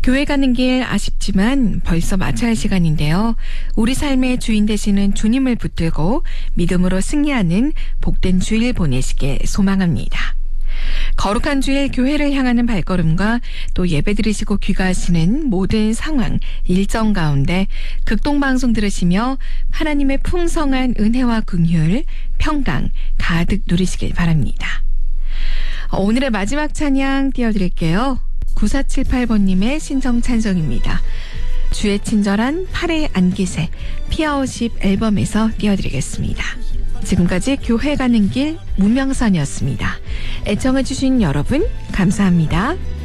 교회 가는 길 아쉽지만 벌써 마쳐야 할 시간인데요. 우리 삶의 주인 되시는 주님을 붙들고 믿음으로 승리하는 복된 주일 보내시길 소망합니다. 거룩한 주일 교회를 향하는 발걸음과 또 예배 드리시고 귀가하시는 모든 상황, 일정 가운데 극동방송 들으시며 하나님의 풍성한 은혜와 긍휼, 평강 가득 누리시길 바랍니다. 오늘의 마지막 찬양 띄워드릴게요. 9478번님의 신청 찬송입니다. 주의 친절한 팔의 안기세 피아오십 앨범에서 띄워드리겠습니다. 지금까지 교회 가는 길 문명선이었습니다. 애청해주신 여러분 감사합니다.